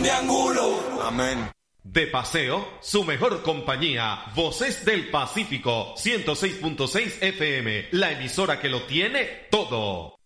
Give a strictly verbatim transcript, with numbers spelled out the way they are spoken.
triángulo. Amén. De paseo, su mejor compañía, Voces del Pacífico, ciento seis punto seis F M, la emisora que lo tiene todo.